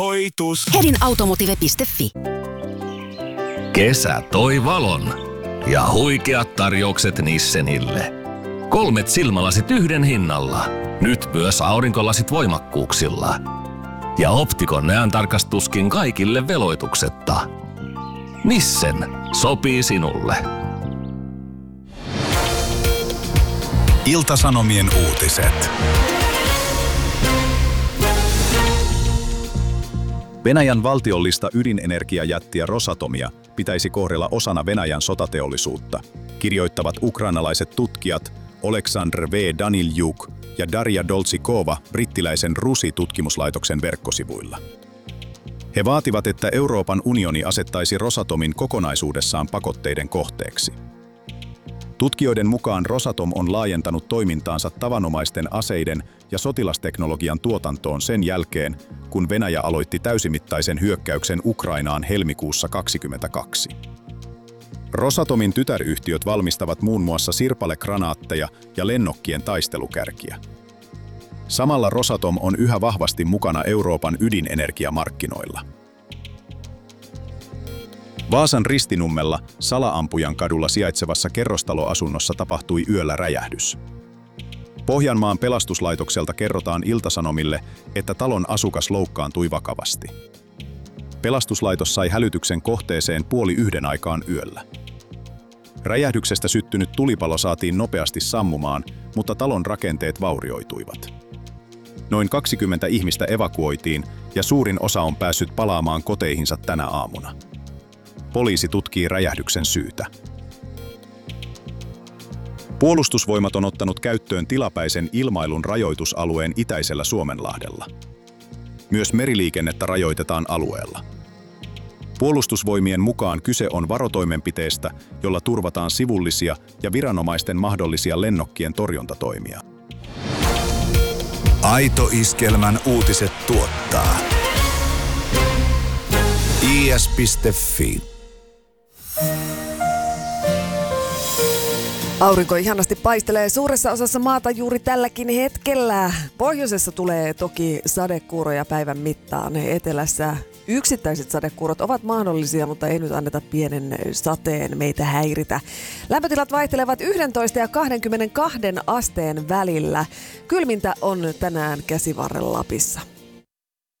Hedin automotive.fi. Kesä toi valon ja huikeat tarjoukset Nissenille. 3 silmälasit yhden hinnalla. Nyt myös aurinkolasit voimakkuuksilla. Ja Optikon näöntarkastuskin kaikille veloituksetta. Nissen sopii sinulle. Ilta-Sanomien uutiset. Venäjän valtiollista ydinenergiajättiä Rosatomia pitäisi kohdella osana Venäjän sotateollisuutta, kirjoittavat ukrainalaiset tutkijat Oleksandr V. Daniljuk ja Darja Dolzikova brittiläisen RUSI-tutkimuslaitoksen verkkosivuilla. He vaativat, että Euroopan unioni asettaisi Rosatomin kokonaisuudessaan pakotteiden kohteeksi. Tutkijoiden mukaan Rosatom on laajentanut toimintaansa tavanomaisten aseiden ja sotilasteknologian tuotantoon sen jälkeen, kun Venäjä aloitti täysimittaisen hyökkäyksen Ukrainaan helmikuussa 2022. Rosatomin tytäryhtiöt valmistavat muun muassa sirpalegranaatteja ja lennokkien taistelukärkiä. Samalla Rosatom on yhä vahvasti mukana Euroopan ydinenergiamarkkinoilla. Vaasan Ristinummella Salaampujan kadulla sijaitsevassa kerrostaloasunnossa tapahtui yöllä räjähdys. Pohjanmaan pelastuslaitokselta kerrotaan Ilta-Sanomille, että talon asukas loukkaantui vakavasti. Pelastuslaitos sai hälytyksen kohteeseen 12:30 aikaan yöllä. Räjähdyksestä syttynyt tulipalo saatiin nopeasti sammumaan, mutta talon rakenteet vaurioituivat. Noin 20 ihmistä evakuoitiin ja suurin osa on päässyt palaamaan koteihinsa tänä aamuna. Poliisi tutkii räjähdyksen syytä. Puolustusvoimat on ottanut käyttöön tilapäisen ilmailun rajoitusalueen itäisellä Suomenlahdella. Myös meriliikennettä rajoitetaan alueella. Puolustusvoimien mukaan kyse on varotoimenpiteestä, jolla turvataan sivullisia ja viranomaisten mahdollisia lennokkien torjuntatoimia. Aito Iskelmän uutiset tuottaa is.fi. Aurinko ihanasti paistelee suuressa osassa maata juuri tälläkin hetkellä. Pohjoisessa tulee toki sadekuuroja päivän mittaan. Etelässä yksittäiset sadekuurot ovat mahdollisia, mutta ei nyt anneta pienen sateen meitä häiritä. Lämpötilat vaihtelevat 11 ja 22 asteen välillä. Kylmintä on tänään Käsivarren Lapissa.